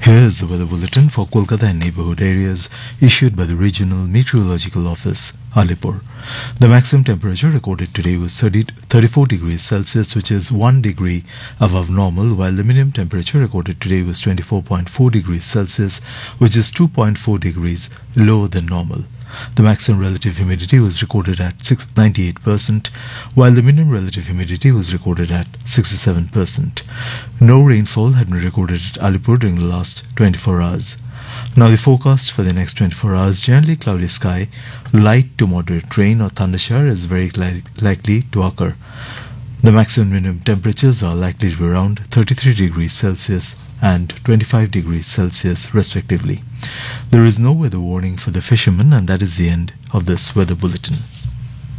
Here's the weather bulletin for Kolkata and neighborhood areas issued by the Regional Meteorological Office, Alipur. The maximum temperature recorded today was 34 degrees Celsius, which is 1 degree above normal, while the minimum temperature recorded today was 24.4 degrees Celsius, which is 2.4 degrees lower than normal. The maximum relative humidity was recorded at 98%, while the minimum relative humidity was recorded at 67%. No rainfall had been recorded at Alipur during the last 24 hours. Now the forecast for the next 24 hours: generally cloudy sky, light to moderate rain or thundershower is very likely to occur. The maximum and minimum temperatures are likely to be around 33 degrees Celsius and 25 degrees Celsius respectively. There is no weather warning for the fishermen, and that is the end of this weather bulletin.